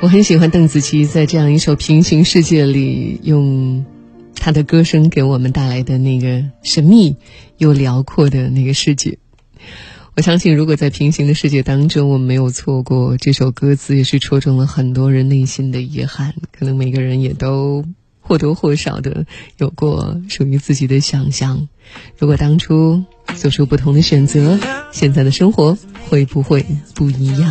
我很喜欢邓紫棋在这样一首平行世界里用她的歌声给我们带来的那个神秘又辽阔的那个世界。我相信如果在平行的世界当中我们没有错过这首歌词，也是戳中了很多人内心的遗憾，可能每个人也都或多或少的有过属于自己的想象。如果当初做出不同的选择，现在的生活会不会不一样？